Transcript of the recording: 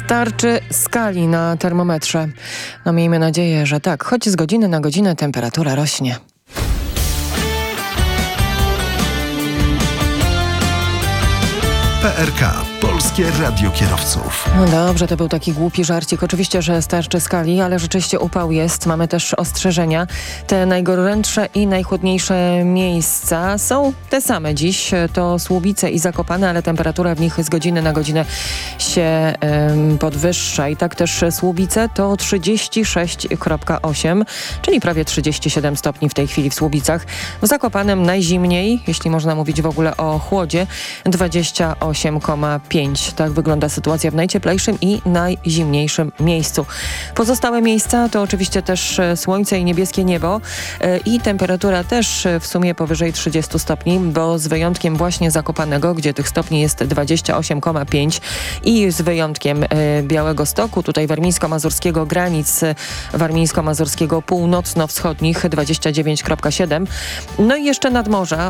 Starczy skali na termometrze. No miejmy nadzieję, że tak, choć z godziny na godzinę temperatura rośnie. PRK. Polskie Radio Kierowców. No dobrze, to był taki głupi żarcik. Oczywiście, że starczy skali, ale rzeczywiście upał jest. Mamy też ostrzeżenia. Te najgorętsze i najchłodniejsze miejsca są te same dziś. To Słubice i Zakopane, ale temperatura w nich z godziny na godzinę się podwyższa. I tak też Słubice to 36,8, czyli prawie 37 stopni w tej chwili w Słubicach. W Zakopanem najzimniej, jeśli można mówić w ogóle o chłodzie, 28,5. Tak wygląda sytuacja w najcieplejszym i najzimniejszym miejscu. Pozostałe miejsca to oczywiście też słońce i niebieskie niebo i temperatura też w sumie powyżej 30 stopni, bo z wyjątkiem właśnie Zakopanego, gdzie tych stopni jest 28,5 i z wyjątkiem Białegostoku, tutaj warmińsko-mazurskiego, granic warmińsko-mazurskiego północno-wschodnich 29,7. No i jeszcze nadmorza.